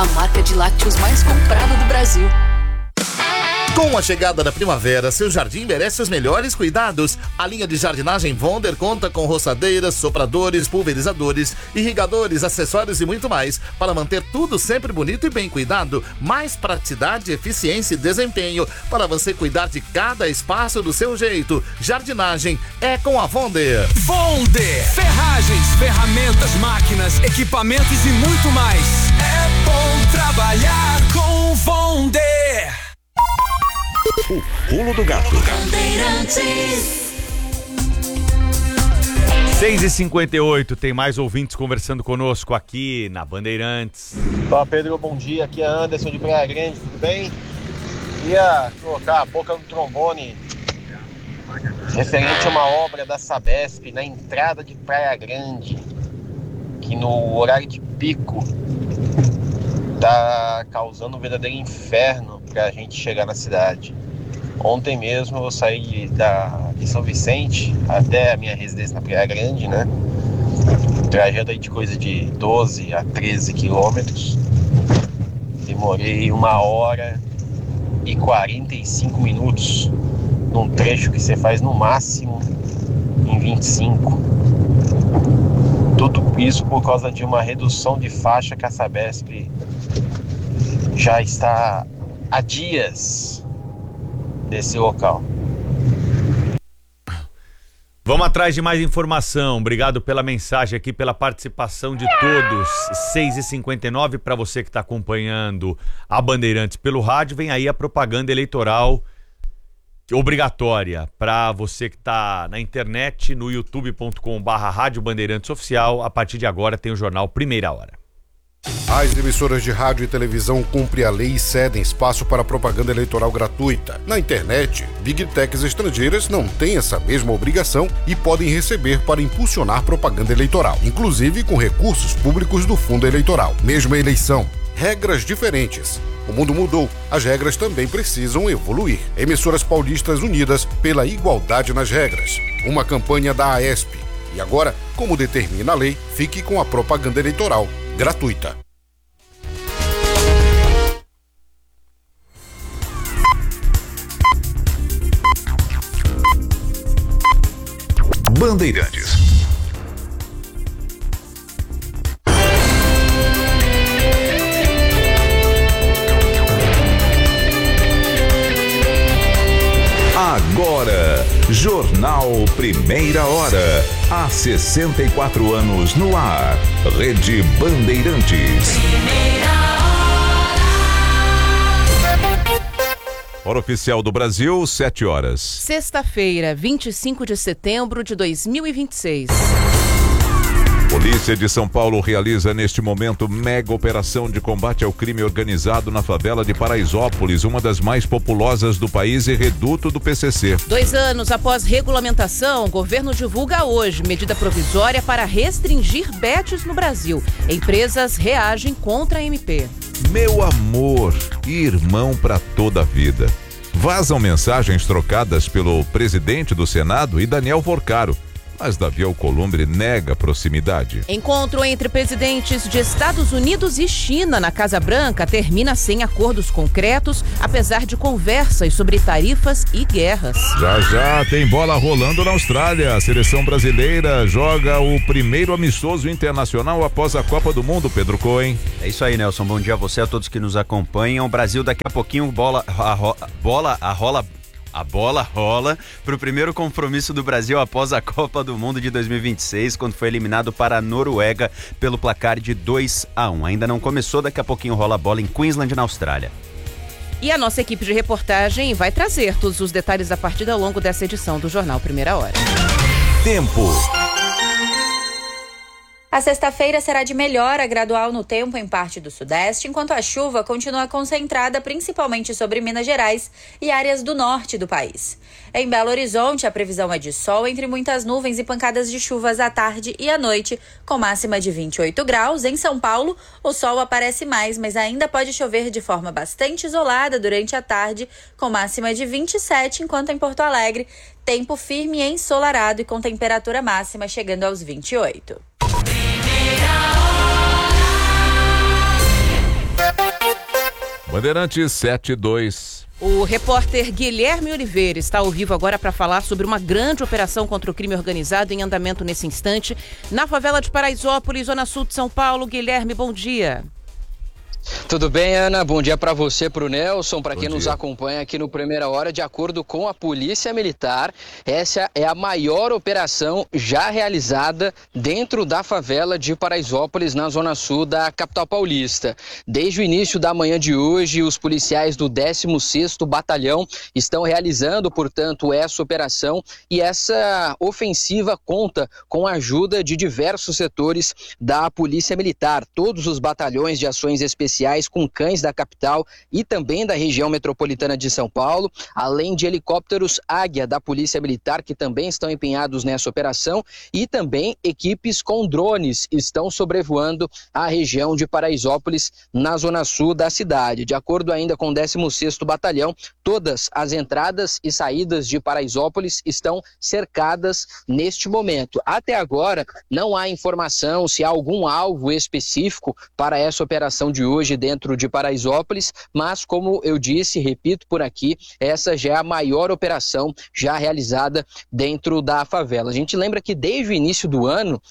a marca de lácteos mais comprada do Brasil. Com a chegada da primavera, seu jardim merece os melhores cuidados. A linha de jardinagem Wonder conta com roçadeiras, sopradores, pulverizadores, irrigadores, acessórios e muito mais para manter tudo sempre bonito e bem cuidado. Mais praticidade, eficiência e desempenho para você cuidar de cada espaço do seu jeito. Jardinagem é com a Wonder. Wonder! Ferragens, ferramentas, máquinas, equipamentos e muito mais. É bom trabalhar com Wonder! O pulo do gato. 6h58, tem mais ouvintes conversando conosco aqui na Bandeirantes. Fala, Pedro, bom dia, aqui é Anderson de Praia Grande, tudo bem? Queria colocar a boca no trombone referente a uma obra da Sabesp na entrada de Praia Grande, que no horário de pico tá causando um verdadeiro inferno pra gente chegar na cidade. Ontem mesmo eu saí de São Vicente até a minha residência na Praia Grande, né? Trajeto aí de coisa de 12 a 13 quilômetros. Demorei 1h45 num trecho que você faz no máximo em 25. Tudo isso por causa de uma redução de faixa que a Sabesp já está há dias desse local. Vamos atrás de mais informação. Obrigado pela mensagem aqui, pela participação de todos. 6h59, para você que está acompanhando a Bandeirantes pelo rádio, vem aí a propaganda eleitoral obrigatória. Para você que está na internet, no youtube.com/Rádio Bandeirantes Oficial, a partir de agora tem o jornal Primeira Hora. As emissoras de rádio e televisão cumprem a lei e cedem espaço para propaganda eleitoral gratuita. Na internet, Big Techs estrangeiras não têm essa mesma obrigação e podem receber para impulsionar propaganda eleitoral, inclusive com recursos públicos do fundo eleitoral. Mesma eleição, regras diferentes. O mundo mudou, as regras também precisam evoluir. Emissoras paulistas unidas pela igualdade nas regras. Uma campanha da AESP. E agora, como determina a lei, fique com a propaganda eleitoral gratuita. Bandeirantes. Agora, Jornal Primeira Hora. Há 64 anos no ar. Rede Bandeirantes. Hora oficial do Brasil, 7 horas. Sexta-feira, 25 de setembro de 2026. Polícia de São Paulo realiza neste momento mega operação de combate ao crime organizado na favela de Paraisópolis, uma das mais populosas do país e reduto do PCC. 2 anos após regulamentação, o governo divulga hoje medida provisória para restringir bets no Brasil. Empresas reagem contra a MP. Meu amor, irmão para toda a vida. Vazam mensagens trocadas pelo presidente do Senado e Daniel Forcaro. Mas Davi Alcolumbre nega proximidade. Encontro entre presidentes de Estados Unidos e China na Casa Branca termina sem acordos concretos, apesar de conversas sobre tarifas e guerras. Já tem bola rolando na Austrália. A seleção brasileira joga o primeiro amistoso internacional após a Copa do Mundo, Pedro Cohen. É isso aí, Nelson. Bom dia a você, a todos que nos acompanham. O Brasil daqui a pouquinho, a bola rola para o primeiro compromisso do Brasil após a Copa do Mundo de 2026, quando foi eliminado para a Noruega pelo placar de 2-1. Ainda não começou, daqui a pouquinho rola a bola em Queensland, na Austrália. E a nossa equipe de reportagem vai trazer todos os detalhes da partida ao longo dessa edição do Jornal Primeira Hora. Tempo. A sexta-feira será de melhora gradual no tempo em parte do Sudeste, enquanto a chuva continua concentrada principalmente sobre Minas Gerais e áreas do norte do país. Em Belo Horizonte, a previsão é de sol entre muitas nuvens e pancadas de chuvas à tarde e à noite, com máxima de 28 graus. Em São Paulo, o sol aparece mais, mas ainda pode chover de forma bastante isolada durante a tarde, com máxima de 27, enquanto em Porto Alegre, tempo firme e ensolarado e com temperatura máxima chegando aos 28. Bandeirantes 72. O repórter Guilherme Oliveira está ao vivo agora para falar sobre uma grande operação contra o crime organizado em andamento nesse instante na favela de Paraisópolis, zona sul de São Paulo. Guilherme, bom dia. Tudo bem, Ana? Bom dia para você, para o Nelson, para quem nos acompanha aqui no Primeira Hora. De acordo com a Polícia Militar, essa é a maior operação já realizada dentro da favela de Paraisópolis, na zona sul da capital paulista. Desde o início da manhã de hoje, os policiais do 16º Batalhão estão realizando, portanto, essa operação, e essa ofensiva conta com a ajuda de diversos setores da Polícia Militar. Todos os batalhões de ações especiais com cães da capital e também da região metropolitana de São Paulo, além de helicópteros Águia da Polícia Militar, que também estão empenhados nessa operação, e também equipes com drones estão sobrevoando a região de Paraisópolis, na zona sul da cidade. De acordo ainda com o 16º Batalhão, todas as entradas e saídas de Paraisópolis estão cercadas neste momento. Até agora, não há informação se há algum alvo específico para essa operação de hoje dentro de Paraisópolis, mas como eu disse, repito por aqui, essa já é a maior operação já realizada dentro da favela. A gente lembra que desde o início do ano,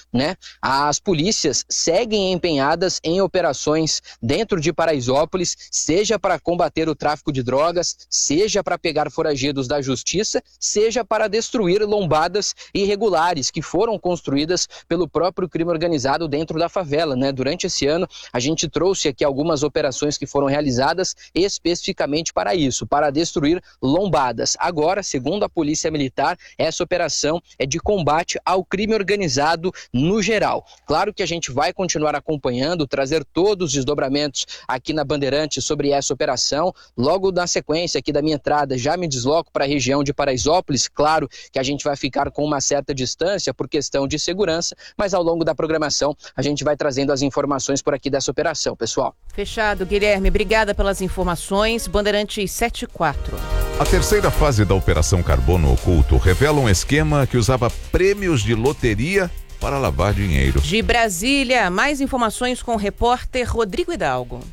as polícias seguem empenhadas em operações dentro de Paraisópolis, seja para combater o tráfico de drogas, seja para pegar foragidos da justiça, seja para destruir lombadas irregulares que foram construídas pelo próprio crime organizado dentro da favela, Durante esse ano, a gente trouxe aqui algumas operações que foram realizadas especificamente para isso, para destruir lombadas. Agora, segundo a Polícia Militar, essa operação é de combate ao crime organizado no geral. Claro que a gente vai continuar acompanhando, trazer todos os desdobramentos aqui na Bandeirantes sobre essa operação. Logo na sequência aqui da minha entrada, já me desloco para a região de Paraisópolis. Claro que a gente vai ficar com uma certa distância por questão de segurança, mas ao longo da programação a gente vai trazendo as informações por aqui dessa operação, pessoal. Fechado, Guilherme. Obrigada pelas informações. Bandeirantes 74. A terceira fase da Operação Carbono Oculto revela um esquema que usava prêmios de loteria para lavar dinheiro. De Brasília, mais informações com o repórter Rodrigo Hidalgo.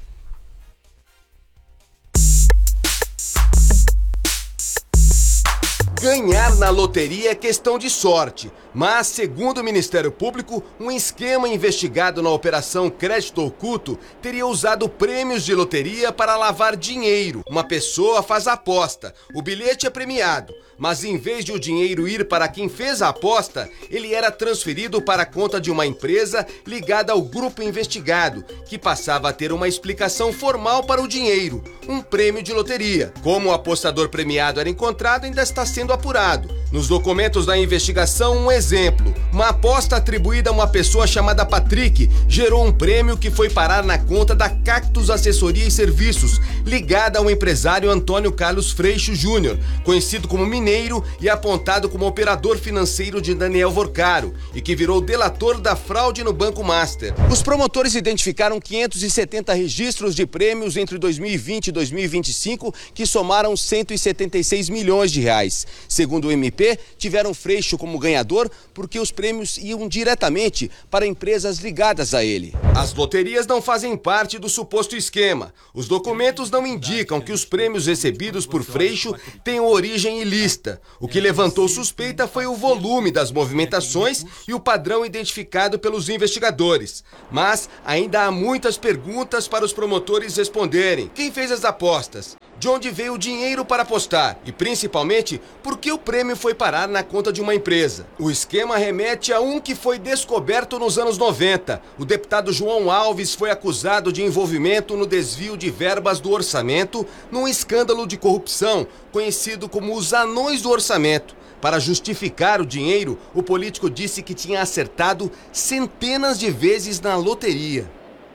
Ganhar na loteria é questão de sorte, mas, segundo o Ministério Público, um esquema investigado na Operação Crédito Oculto teria usado prêmios de loteria para lavar dinheiro. Uma pessoa faz a aposta, o bilhete é premiado, mas em vez de o dinheiro ir para quem fez a aposta, ele era transferido para a conta de uma empresa ligada ao grupo investigado, que passava a ter uma explicação formal para o dinheiro, um prêmio de loteria. Como o apostador premiado era encontrado, ainda está sendo apurado. Nos documentos da investigação, um exemplo. Uma aposta atribuída a uma pessoa chamada Patrick gerou um prêmio que foi parar na conta da Cactus Assessoria e Serviços, ligada ao empresário Antônio Carlos Freixo Júnior, conhecido como Mineiro e apontado como operador financeiro de Daniel Vorcaro, e que virou delator da fraude no Banco Master. Os promotores identificaram 570 registros de prêmios entre 2020 e 2025 que somaram 176 milhões de reais. Segundo o MP, tiveram Freixo como ganhador porque os prêmios iam diretamente para empresas ligadas a ele. As loterias não fazem parte do suposto esquema. Os documentos não indicam que os prêmios recebidos por Freixo tenham origem ilícita. O que levantou suspeita foi o volume das movimentações e o padrão identificado pelos investigadores. Mas ainda há muitas perguntas para os promotores responderem. Quem fez as apostas? De onde veio o dinheiro para apostar? E, principalmente, por que o prêmio foi parar na conta de uma empresa? O esquema remete a um que foi descoberto nos anos 90. O deputado João Alves foi acusado de envolvimento no desvio de verbas do orçamento num escândalo de corrupção, conhecido como os anões do orçamento. Para justificar o dinheiro, o político disse que tinha acertado centenas de vezes na loteria.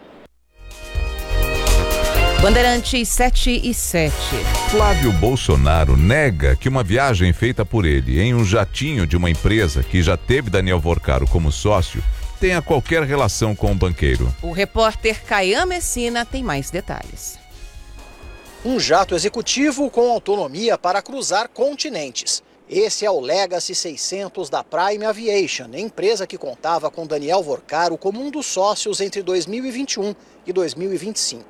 Bandeirantes 7 e 7. Flávio Bolsonaro nega que uma viagem feita por ele em um jatinho de uma empresa que já teve Daniel Vorcaro como sócio tenha qualquer relação com o banqueiro. O repórter Caian Messina tem mais detalhes. Um jato executivo com autonomia para cruzar continentes. Esse é o Legacy 600 da Prime Aviation, empresa que contava com Daniel Vorcaro como um dos sócios entre 2021 e 2025.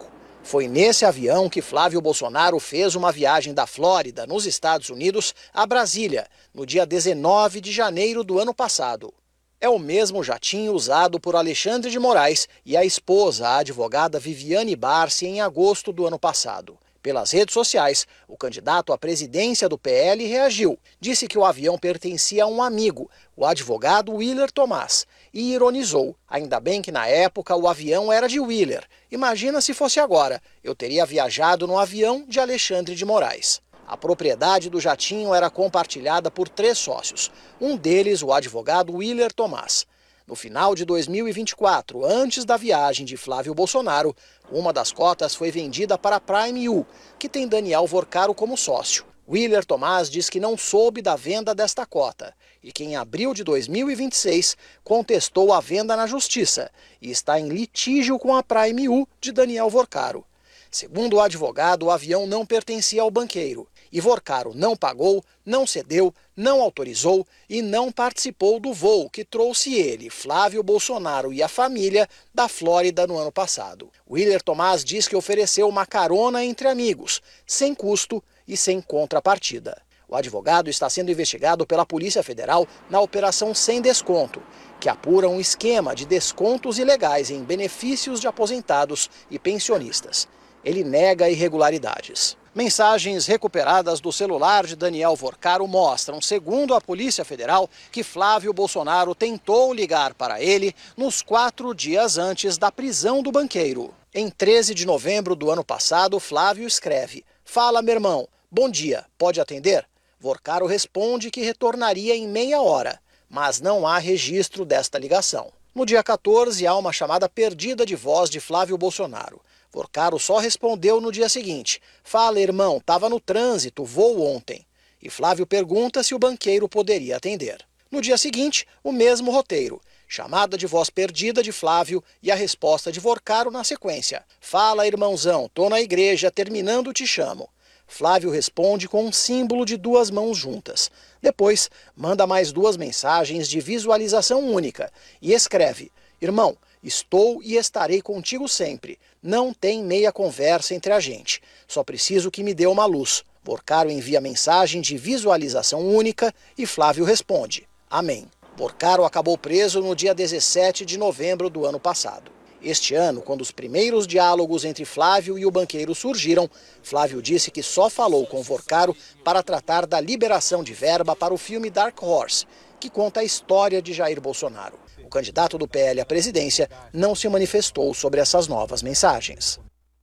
Foi nesse avião que Flávio Bolsonaro fez uma viagem da Flórida, nos Estados Unidos, a Brasília, no dia 19 de janeiro do ano passado. É o mesmo jatinho usado por Alexandre de Moraes e a esposa, a advogada Viviane Barsi, em agosto do ano passado. Pelas redes sociais, o candidato à presidência do PL reagiu. Disse que o avião pertencia a um amigo, o advogado Willer Tomás, e ironizou. Ainda bem que na época o avião era de Willer. Imagina se fosse agora. Eu teria viajado no avião de Alexandre de Moraes. A propriedade do jatinho era compartilhada por 3 sócios. Um deles, o advogado Willer Tomás. No final de 2024, antes da viagem de Flávio Bolsonaro, uma das cotas foi vendida para a Prime U, que tem Daniel Vorcaro como sócio. Willer Tomás diz que não soube da venda desta cota e que em abril de 2026 contestou a venda na justiça e está em litígio com a Prime U de Daniel Vorcaro. Segundo o advogado, o avião não pertencia ao banqueiro e Vorcaro não pagou, não cedeu, não autorizou e não participou do voo que trouxe ele, Flávio Bolsonaro e a família da Flórida no ano passado. Willer Tomás diz que ofereceu uma carona entre amigos, sem custo e sem contrapartida. O advogado está sendo investigado pela Polícia Federal na Operação Sem Desconto, que apura um esquema de descontos ilegais em benefícios de aposentados e pensionistas. Ele nega irregularidades. Mensagens recuperadas do celular de Daniel Vorcaro mostram, segundo a Polícia Federal, que Flávio Bolsonaro tentou ligar para ele nos 4 dias antes da prisão do banqueiro. Em 13 de novembro do ano passado, Flávio escreve: "Fala, meu irmão, bom dia, pode atender?" Vorcaro responde que retornaria em meia hora, mas não há registro desta ligação. No dia 14, há uma chamada perdida de voz de Flávio Bolsonaro. Vorcaro só respondeu no dia seguinte: "Fala, irmão, estava no trânsito, voo ontem." E Flávio pergunta se o banqueiro poderia atender. No dia seguinte, o mesmo roteiro. Chamada de voz perdida de Flávio e a resposta de Vorcaro na sequência: "Fala, irmãozão, tô na igreja, terminando te chamo." Flávio responde com um símbolo de 2 mãos juntas. Depois, manda mais 2 mensagens de visualização única e escreve: "Irmão, estou e estarei contigo sempre. Não tem meia conversa entre a gente. Só preciso que me dê uma luz." Vorcaro envia mensagem de visualização única e Flávio responde: "Amém." Vorcaro acabou preso no dia 17 de novembro do ano passado. Este ano, quando os primeiros diálogos entre Flávio e o banqueiro surgiram, Flávio disse que só falou com Vorcaro para tratar da liberação de verba para o filme Dark Horse, que conta a história de Jair Bolsonaro. O candidato do PL à presidência não se manifestou sobre essas novas mensagens.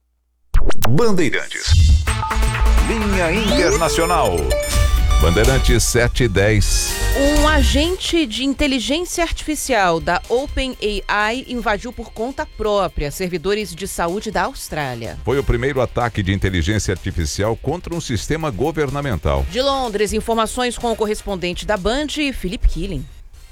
Bandeirantes. Linha Internacional. Bandeirantes 710. Um agente de inteligência artificial da OpenAI invadiu por conta própria servidores de saúde da Austrália. Foi o primeiro ataque de inteligência artificial contra um sistema governamental. De Londres, informações com o correspondente da Band, Felipe Killing.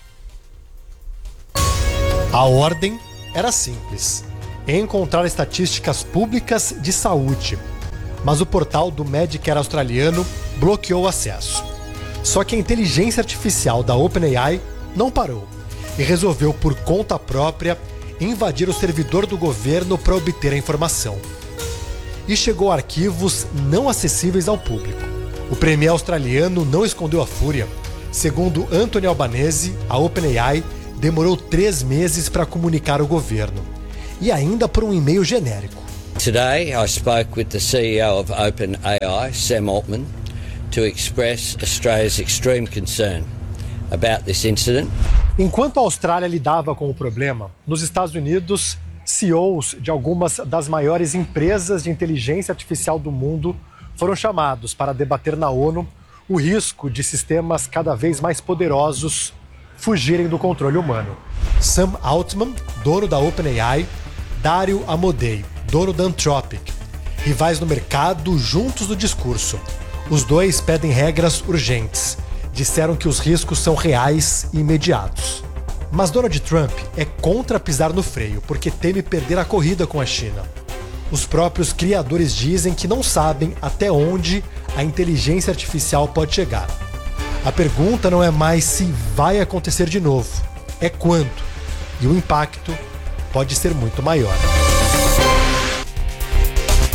A ordem era simples: encontrar estatísticas públicas de saúde. Mas o portal do Medicare australiano bloqueou o acesso. Só que a inteligência artificial da OpenAI não parou e resolveu, por conta própria, invadir o servidor do governo para obter a informação. E chegou a arquivos não acessíveis ao público. O premier australiano não escondeu a fúria. Segundo Anthony Albanese, a OpenAI demorou 3 meses para comunicar ao governo. E ainda por um e-mail genérico. Today, I spoke with the CEO of OpenAI, Sam Altman, to express Australia's extreme concern about this incident. Enquanto a Austrália lidava com o problema, nos Estados Unidos, CEOs de algumas das maiores empresas de inteligência artificial do mundo foram chamados para debater na ONU o risco de sistemas cada vez mais poderosos fugirem do controle humano. Sam Altman, dono da OpenAI, Dario Amodei, dono da Anthropic, rivais no mercado juntos no discurso. Os dois pedem regras urgentes. Disseram que os riscos são reais e imediatos. Mas Donald Trump é contra pisar no freio, porque teme perder a corrida com a China. Os próprios criadores dizem que não sabem até onde a inteligência artificial pode chegar. A pergunta não é mais se vai acontecer de novo, é quando. E o impacto pode ser muito maior.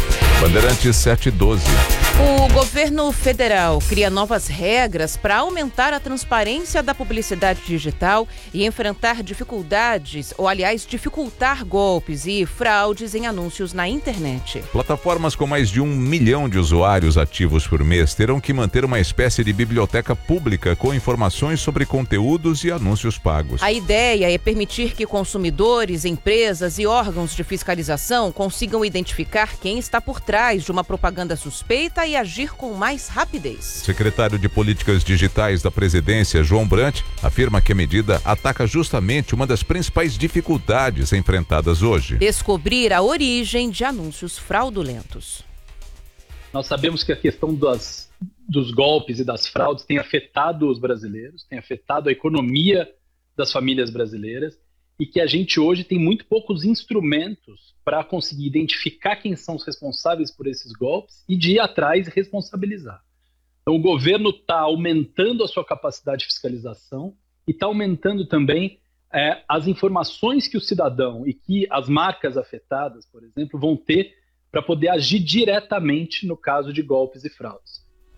Bandeirantes 712. O governo federal cria novas regras para aumentar a transparência da publicidade digital e enfrentar dificultar golpes e fraudes em anúncios na internet. Plataformas com mais de 1 milhão de usuários ativos por mês terão que manter uma espécie de biblioteca pública com informações sobre conteúdos e anúncios pagos. A ideia é permitir que consumidores, empresas e órgãos de fiscalização consigam identificar quem está por trás de uma propaganda suspeita e agir com mais rapidez. Secretário de Políticas Digitais da Presidência, João Brant, afirma que a medida ataca justamente uma das principais dificuldades enfrentadas hoje: descobrir a origem de anúncios fraudulentos. Nós sabemos que a questão dos golpes e das fraudes tem afetado os brasileiros, tem afetado a economia das famílias brasileiras, e que a gente hoje tem muito poucos instrumentos para conseguir identificar quem são os responsáveis por esses golpes e de ir atrás e responsabilizar. Então o governo está aumentando a sua capacidade de fiscalização e está aumentando também as informações que o cidadão e que as marcas afetadas, por exemplo, vão ter para poder agir diretamente no caso de golpes e fraudes.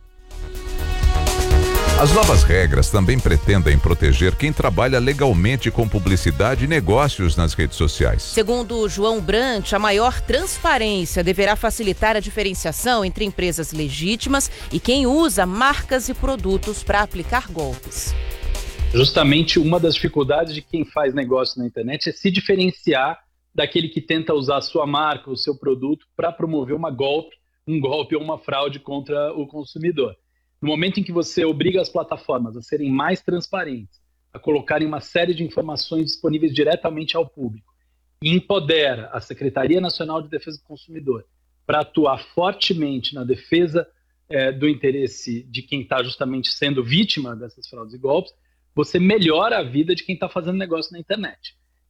As novas regras também pretendem proteger quem trabalha legalmente com publicidade e negócios nas redes sociais. Segundo João Brant, a maior transparência deverá facilitar a diferenciação entre empresas legítimas e quem usa marcas e produtos para aplicar golpes. Justamente uma das dificuldades de quem faz negócio na internet é se diferenciar daquele que tenta usar a sua marca, o seu produto, para promover um golpe ou uma fraude contra o consumidor. No momento em que você obriga as plataformas a serem mais transparentes, a colocarem uma série de informações disponíveis diretamente ao público e empodera a Secretaria Nacional de Defesa do Consumidor para atuar fortemente na defesa do interesse de quem está justamente sendo vítima dessas fraudes e golpes, você melhora a vida de quem está fazendo negócio na internet.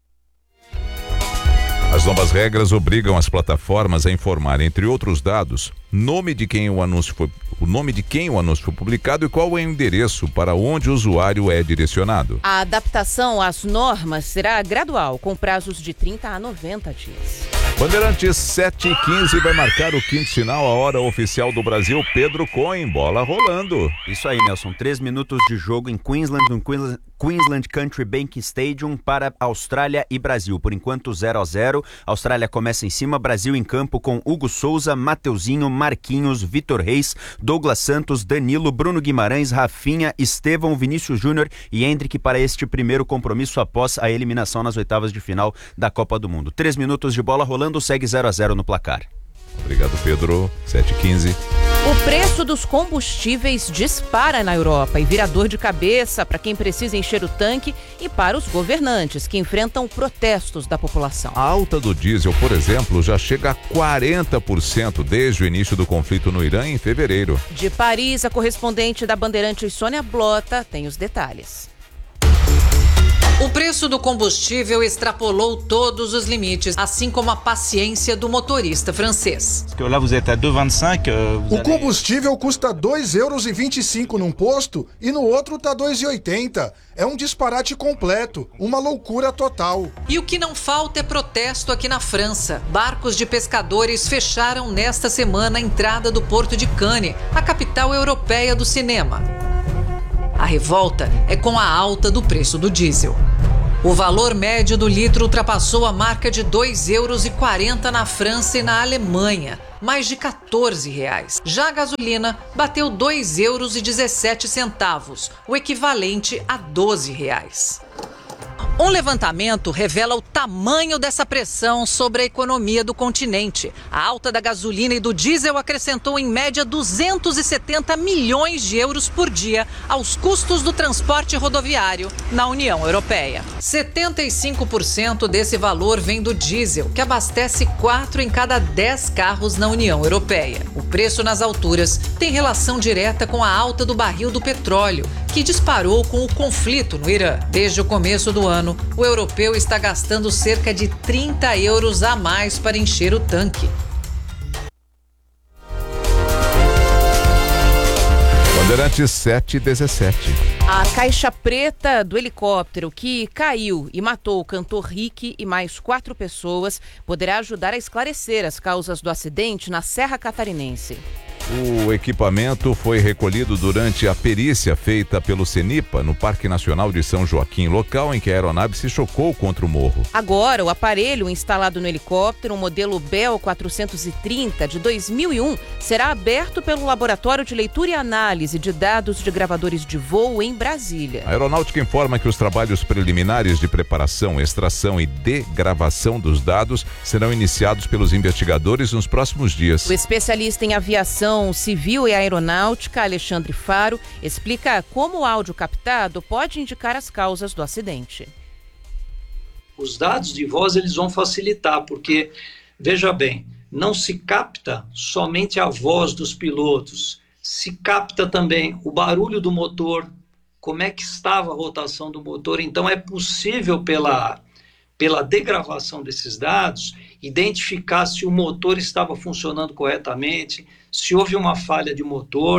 As novas regras obrigam as plataformas a informar, entre outros dados, o nome de quem o anúncio foi publicado e qual é o endereço para onde o usuário é direcionado. A adaptação às normas será gradual, com prazos de 30 a 90 dias. Bandeirantes 7h15 vai marcar o quinto sinal, a hora oficial do Brasil. Pedro Cohen, bola rolando. Isso aí, Nelson. 3 minutos de jogo em Queensland, no Queensland Country Bank Stadium para Austrália e Brasil. Por enquanto 0-0. Austrália começa em cima, Brasil em campo com Hugo Souza, Mateuzinho, Marquinhos, Vitor Reis, Douglas Santos, Danilo, Bruno Guimarães, Rafinha, Estevão, Vinícius Júnior e Hendrick para este primeiro compromisso após a eliminação nas oitavas de final da Copa do Mundo. 3 minutos de bola rolando, segue 0-0 no placar. Obrigado, Pedro. 7h15. O preço dos combustíveis dispara na Europa e vira dor de cabeça para quem precisa encher o tanque e para os governantes que enfrentam protestos da população. A alta do diesel, por exemplo, já chega a 40% desde o início do conflito no Irã em fevereiro. De Paris, a correspondente da Bandeirantes Sônia Blota tem os detalhes. O preço do combustível extrapolou todos os limites, assim como a paciência do motorista francês. O combustível custa €2,25 num posto e no outro tá €2,80. É um disparate completo, uma loucura total. E o que não falta é protesto aqui na França. Barcos de pescadores fecharam nesta semana a entrada do Porto de Cannes, a capital europeia do cinema. A revolta é com a alta do preço do diesel. O valor médio do litro ultrapassou a marca de €2,40 na França e na Alemanha, mais de R$14. Já a gasolina bateu €2,17, o equivalente a R$12. Um levantamento revela o tamanho dessa pressão sobre a economia do continente. A alta da gasolina e do diesel acrescentou em média 270 milhões de euros por dia aos custos do transporte rodoviário na União Europeia. 75% desse valor vem do diesel, que abastece 4 em cada 10 carros na União Europeia. O preço nas alturas tem relação direta com a alta do barril do petróleo, que disparou com o conflito no Irã. Desde o começo do ano, o europeu está gastando cerca de €30 a mais para encher o tanque. Bandeirantes 7h17. A caixa preta do helicóptero que caiu e matou o cantor Rick e mais 4 pessoas poderá ajudar a esclarecer as causas do acidente na Serra Catarinense. O equipamento foi recolhido durante a perícia feita pelo CENIPA no Parque Nacional de São Joaquim, local em que a aeronave se chocou contra o morro. Agora, o aparelho instalado no helicóptero, o modelo Bell 430 de 2001, será aberto pelo Laboratório de Leitura e Análise de Dados de Gravadores de Voo em Brasília. A aeronáutica informa que os trabalhos preliminares de preparação, extração e degravação dos dados serão iniciados pelos investigadores nos próximos dias. O especialista em aviação civil e aeronáutica, Alexandre Faro, explica como o áudio captado pode indicar as causas do acidente. Os dados de voz eles vão facilitar, porque, veja bem, não se capta somente a voz dos pilotos, se capta também o barulho do motor, como é que estava a rotação do motor. Então é possível, pela degravação desses dados, identificar se o motor estava funcionando corretamente, se houve uma falha de motor.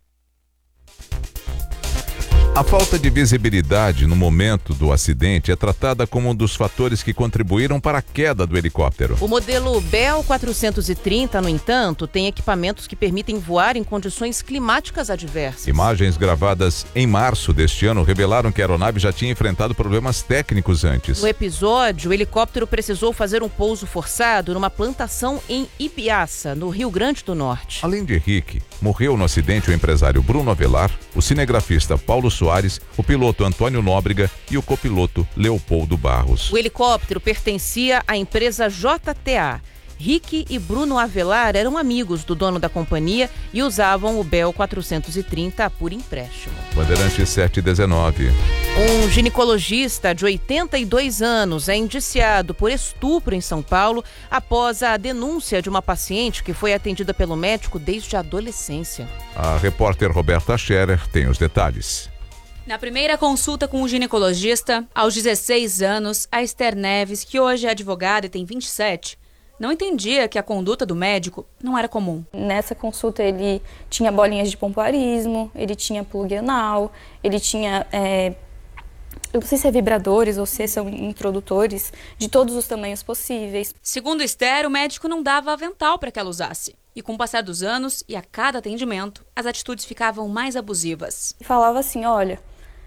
A falta de visibilidade no momento do acidente é tratada como um dos fatores que contribuíram para a queda do helicóptero. O modelo Bell 430, no entanto, tem equipamentos que permitem voar em condições climáticas adversas. Imagens gravadas em março deste ano revelaram que a aeronave já tinha enfrentado problemas técnicos antes. No episódio, o helicóptero precisou fazer um pouso forçado numa plantação em Ibiaça, no Rio Grande do Norte. Além de Rick, morreu no acidente o empresário Bruno Avelar, o cinegrafista Paulo Soares, o piloto Antônio Nóbrega e o copiloto Leopoldo Barros. O helicóptero pertencia à empresa JTA. Rick e Bruno Avelar eram amigos do dono da companhia e usavam o Bell 430 por empréstimo. Bandeirante 719. Um ginecologista de 82 anos é indiciado por estupro em São Paulo após a denúncia de uma paciente que foi atendida pelo médico desde a adolescência. A repórter Roberta Scherer tem os detalhes. Na primeira consulta com o ginecologista, aos 16 anos, a Esther Neves, que hoje é advogada e tem 27, não entendia que a conduta do médico não era comum. Nessa consulta ele tinha bolinhas de pompoarismo, ele tinha plug anal, ele tinha, eu não sei se é vibradores ou se são introdutores, de todos os tamanhos possíveis. Segundo Esther, o médico não dava avental para que ela usasse. E com o passar dos anos e a cada atendimento, as atitudes ficavam mais abusivas. Falava assim, olha,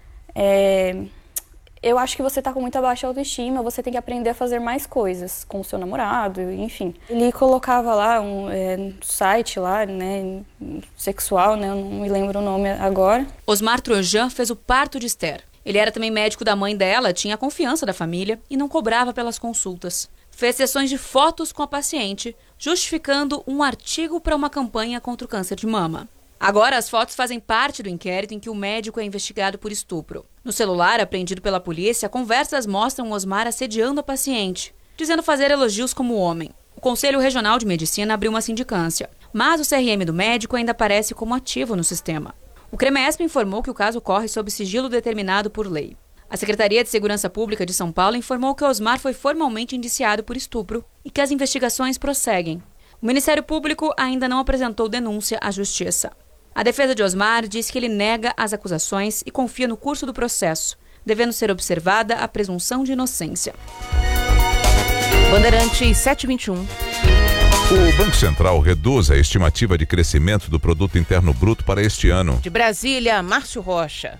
eu acho que você está com muita baixa autoestima, você tem que aprender a fazer mais coisas com o seu namorado, enfim. Ele colocava lá um site lá, né, sexual, né, não me lembro o nome agora. Osmar Trojan fez o parto de Esther. Ele era também médico da mãe dela, tinha a confiança da família e não cobrava pelas consultas. Fez sessões de fotos com a paciente, justificando um artigo para uma campanha contra o câncer de mama. Agora, as fotos fazem parte do inquérito em que o médico é investigado por estupro. No celular, apreendido pela polícia, conversas mostram Osmar assediando a paciente, dizendo fazer elogios como homem. O Conselho Regional de Medicina abriu uma sindicância, mas o CRM do médico ainda aparece como ativo no sistema. O CREMESP informou que o caso corre sob sigilo determinado por lei. A Secretaria de Segurança Pública de São Paulo informou que Osmar foi formalmente indiciado por estupro e que as investigações prosseguem. O Ministério Público ainda não apresentou denúncia à Justiça. A defesa de Osmar diz que ele nega as acusações e confia no curso do processo, devendo ser observada a presunção de inocência. Bandeirantes 721. O Banco Central reduz a estimativa de crescimento do Produto Interno Bruto para este ano. De Brasília, Márcio Rocha.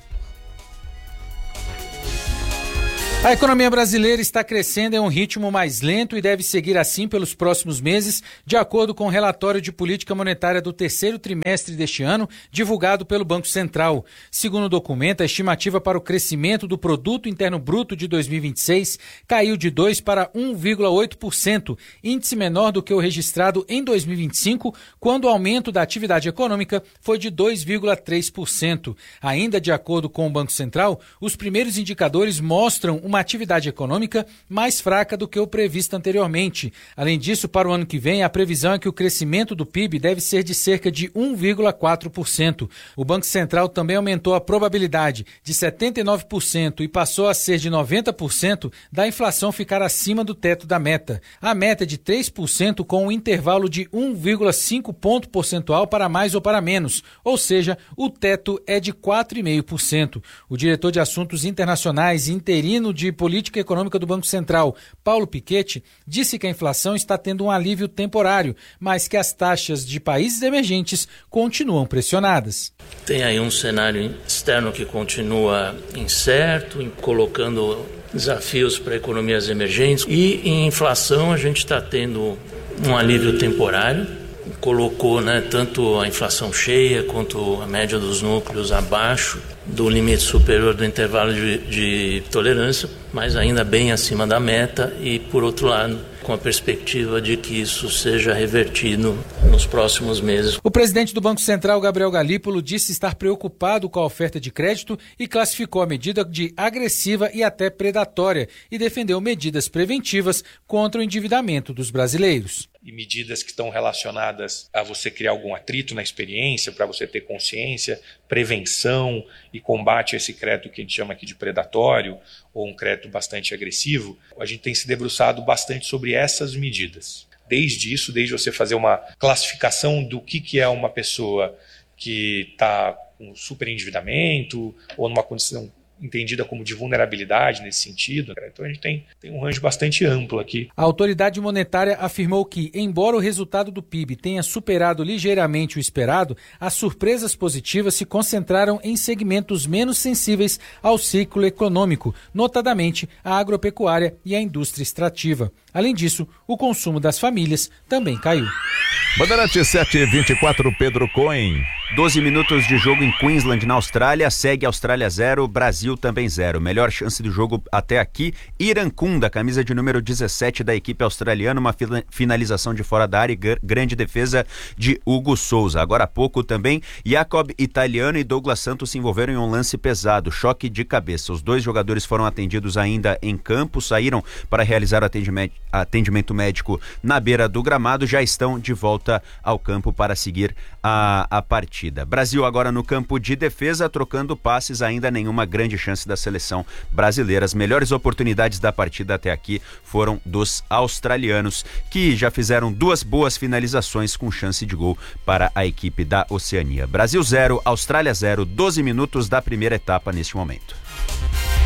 A economia brasileira está crescendo em um ritmo mais lento e deve seguir assim pelos próximos meses, de acordo com o relatório de política monetária do terceiro trimestre deste ano, divulgado pelo Banco Central. Segundo o documento, a estimativa para o crescimento do Produto Interno Bruto de 2026 caiu de 2% para 1,8%, índice menor do que o registrado em 2025, quando o aumento da atividade econômica foi de 2,3%. Ainda de acordo com o Banco Central, os primeiros indicadores mostram uma atividade econômica mais fraca do que o previsto anteriormente. Além disso, para o ano que vem, a previsão é que o crescimento do PIB deve ser de cerca de 1,4%. O Banco Central também aumentou a probabilidade de 79% e passou a ser de 90% da inflação ficar acima do teto da meta. A meta é de 3% com um intervalo de 1,5 ponto percentual para mais ou para menos, ou seja, o teto é de 4,5%. O diretor de Assuntos Internacionais e interino de Política Econômica do Banco Central, Paulo Piketty, disse que a inflação está tendo um alívio temporário, mas que as taxas de países emergentes continuam pressionadas. Tem aí um cenário externo que continua incerto, colocando desafios para economias emergentes, e em inflação a gente está tendo um alívio temporário, colocou tanto a inflação cheia quanto a média dos núcleos abaixo do limite superior do intervalo de tolerância, mas ainda bem acima da meta e, por outro lado, com a perspectiva de que isso seja revertido nos próximos meses. O presidente do Banco Central, Gabriel Galípolo, disse estar preocupado com a oferta de crédito e classificou a medida de agressiva e até predatória e defendeu medidas preventivas contra o endividamento dos brasileiros. E medidas que estão relacionadas a você criar algum atrito na experiência, para você ter consciência, prevenção e combate a esse crédito que a gente chama aqui de predatório ou um crédito bastante agressivo. A gente tem se debruçado bastante sobre essas medidas. Desde você fazer uma classificação do que é uma pessoa que está com superendividamento ou numa condição entendida como de vulnerabilidade nesse sentido. Então a gente tem um range bastante amplo aqui. A autoridade monetária afirmou que, embora o resultado do PIB tenha superado ligeiramente o esperado, as surpresas positivas se concentraram em segmentos menos sensíveis ao ciclo econômico, notadamente a agropecuária e a indústria extrativa. Além disso, o consumo das famílias também caiu. Bandeirante 724, Pedro Cohen. 12 minutos de jogo em Queensland, na Austrália. Segue Austrália 0, Brasil também 0. Melhor chance do jogo até aqui, Irankunda, camisa de número 17 da equipe australiana. Uma finalização de fora da área e grande defesa de Hugo Souza. Agora há pouco também, Jacob Italiano e Douglas Santos se envolveram em um lance pesado, choque de cabeça. Os dois jogadores foram atendidos ainda em campo, saíram para realizar o atendimento médico na beira do gramado, já estão de volta ao campo para seguir a partida. Brasil agora no campo de defesa, trocando passes, ainda nenhuma grande chance da seleção brasileira. As melhores oportunidades da partida até aqui foram dos australianos, que já fizeram 2 boas finalizações com chance de gol para a equipe da Oceania. Brasil 0, Austrália 0, 12 minutos da primeira etapa neste momento.